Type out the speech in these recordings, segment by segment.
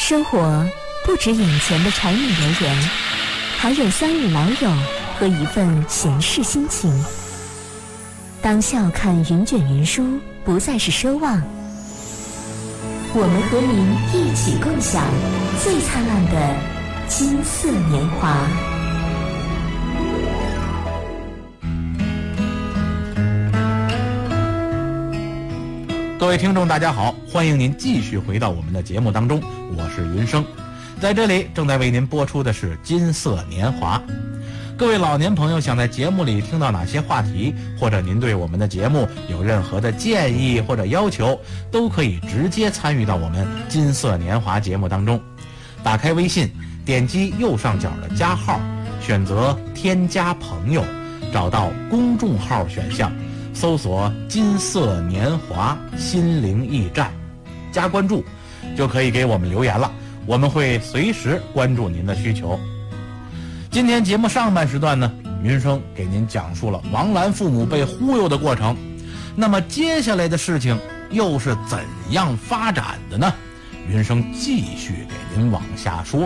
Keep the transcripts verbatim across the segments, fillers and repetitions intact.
生活不止眼前的柴米油盐，还有三五老友和一份闲适心情。当笑看云卷云舒不再是奢望，我们和您一起共享最灿烂的金色年华。 各位听众大家好，欢迎您继续回到我们的节目当中，我是云生。在这里正在为您播出的是金色年华。各位老年朋友想在节目里听到哪些话题，或者您对我们的节目有任何的建议或者要求，都可以直接参与到我们金色年华节目当中。打开微信，点击右上角的加号，选择添加朋友，找到公众号选项，搜索金色年华心灵驿站，加关注就可以给我们留言了，我们会随时关注您的需求。今天节目上半时段呢，云生给您讲述了王兰父母被忽悠的过程。那么接下来的事情又是怎样发展的呢？云生继续给您往下说。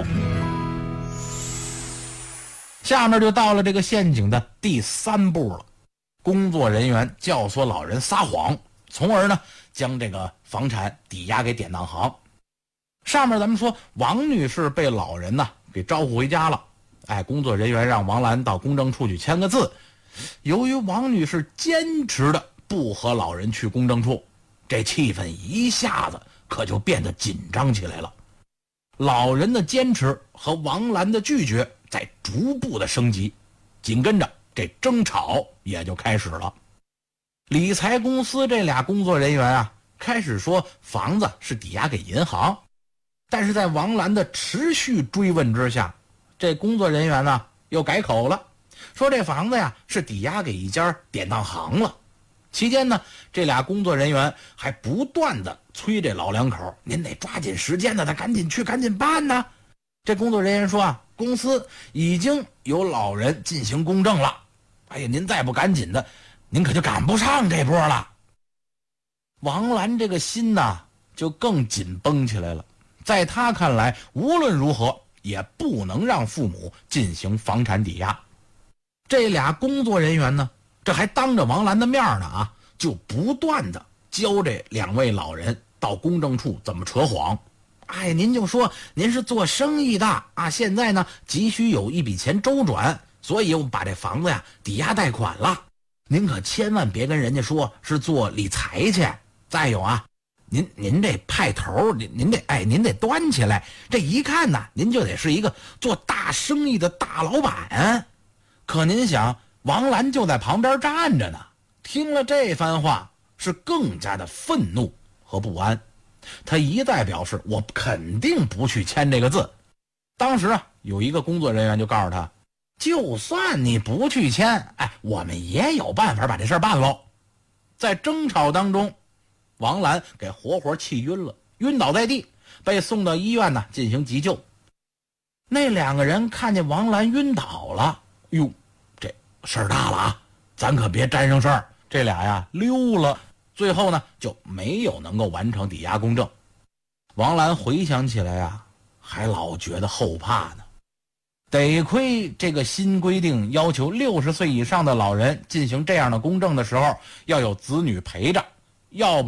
下面就到了这个陷阱的第三步了。工作人员教唆老人撒谎，从而呢将这个房产抵押给典当行。上面咱们说王女士被老人呢给招呼回家了，哎，工作人员让王兰到公证处去签个字。由于王女士坚持的不和老人去公证处，这气氛一下子可就变得紧张起来了。老人的坚持和王兰的拒绝在逐步的升级，紧跟着这争吵也就开始了。理财公司这俩工作人员啊，开始说房子是抵押给银行，但是在王兰的持续追问之下，这工作人员呢又改口了，说这房子呀是抵押给一家典当行了。期间呢，这俩工作人员还不断的催这老两口，您得抓紧时间呢，他赶紧去赶紧办呢。这工作人员说啊，公司已经有老人进行公证了，哎呀，您再不赶紧的，您可就赶不上这波了。王兰这个心呐就更紧绷起来了，在他看来，无论如何也不能让父母进行房产抵押。这俩工作人员呢，这还当着王兰的面呢啊，就不断的教这两位老人到公证处怎么扯谎。哎，您就说您是做生意的啊，现在呢急需有一笔钱周转，所以我们把这房子呀抵押贷款了。您可千万别跟人家说是做理财去。再有啊，您您这派头，您您得哎，您得端起来。这一看呢，您就得是一个做大生意的大老板。可您想，王兰就在旁边站着呢，听了这番话，是更加的愤怒和不安。他一再表示，我肯定不去签这个字。当时啊，有一个工作人员就告诉他，就算你不去签，哎，我们也有办法把这事儿办喽。在争吵当中，王兰给活活气晕了，晕倒在地，被送到医院呢进行急救。那两个人看见王兰晕倒了，哟，这事儿大了啊，咱可别沾上事儿。这俩呀溜了，最后呢就没有能够完成抵押公证。王兰回想起来啊，还老觉得后怕呢。得亏这个新规定要求六十岁以上的老人进行这样的公证的时候，要有子女陪着，要不